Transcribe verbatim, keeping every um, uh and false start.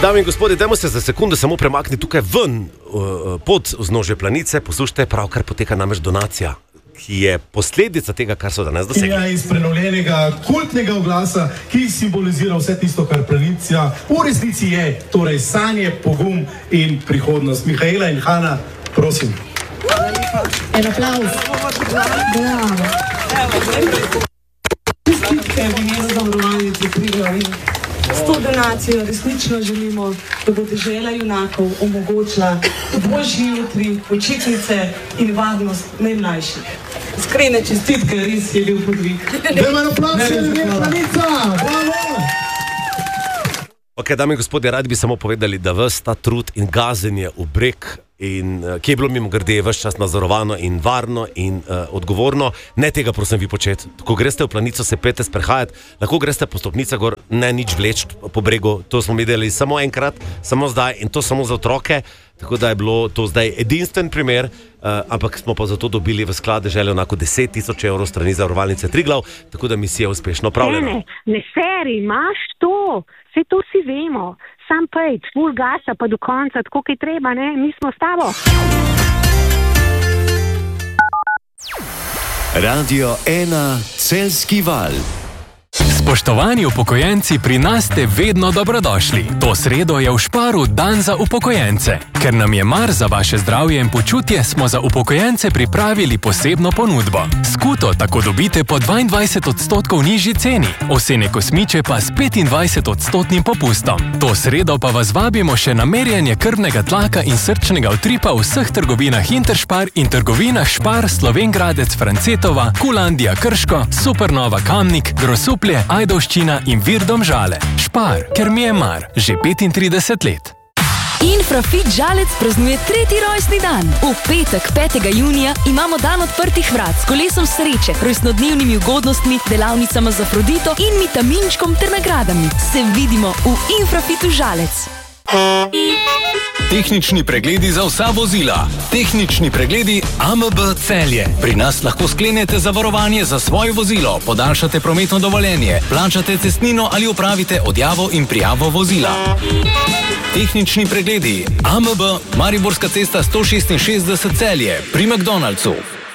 Dame in gospodje, dajmo se za sekundu samo premakniti tukaj ven, pod vznožje planice. Poslušajte, pravkar poteka namreč donacija, ki je posledica tega, kar so danes dosegli. Ja, iz prenovljenega kultnega oglasa, ki simbolizira vse tisto, kar planica v resnici je, torej sanje, pogum in prihodnost. Mihaela in Hana, prosim. En aplauz. Bravo. Čestitke v imenu Zavarovalnice Triglav. S to donacijo resnično želimo, da bo dežela junakov omogočila boljši jutri, počitnice in varnost najmlajših. Iskrene čestitke, res je bil podvig. Dajmo en aplauz, je planica! Bravo! Ok, dame in gospodje, radi bi samo povedali, da ves ta trud in gazenje v breg, in uh, ki je bilo mimo grede ves čas nadzorovano in varno in uh, odgovorno, ne tega prosim vi početi. Ko greste v planico, se pete sprehajati, lahko greste po stopnicah gor, ne nič vleč po bregu, to smo videli samo enkrat, samo zdaj in to samo za otroke, tako da je bilo to zdaj edinstven primer, uh, ampak smo pa zato dobili v sklade željo onako deset tisoč evrov strani Zavarovalnice Triglav, tako da misija uspešno opravljena. Ne, ne seri, imaš to, vse to si vemo. Sam pejt, ful gasa pa do konca, tako kaj treba, ne? Mi smo s tabo. Radio ena Celjski val. Spoštovani upokojenci, pri nas ste vedno dobrodošli. To sredo je v Šparu dan za upokojence. Ker nam je mar za vaše zdravje in počutje, smo za upokojence pripravili posebno ponudbo. Skuto tako dobite po dvaindvajset odstotkov nižji ceni, ovsene kosmiče pa s petindvajset odstotnim popustom. To sredo pa vas vabimo še na merjenje krvnega tlaka in srčnega utripa v vseh trgovinah Interšpar in trgovinah Špar, Slovenj Gradec, Francetova, Kulandija Krško, Supernova Kamnik, Grosuplje, Ajdovščina in Vir Domžale. Špar, ker mi je mar, že petintrideset let. Infrafit Žalec praznuje tretji rojstni dan. V petek, petega junija, imamo dan odprtih vrat s kolesom sreče, rojstnodnevnimi ugodnostmi, delavnicama z Afrodito in vitaminčkom ter nagradami. Se vidimo v Infrafitu Žalec. Tehnični pregledi za vsa vozila. Tehnični pregledi A M B Celje. Pri nas lahko sklenete zavarovanje za svoje vozilo, podaljšate prometno dovoljenje, plačate cestnino ali opravite odjavo in prijavo vozila. Tehnični pregledi A M B Mariborska cesta sto šestinšestdeset Celje pri McDonald'su.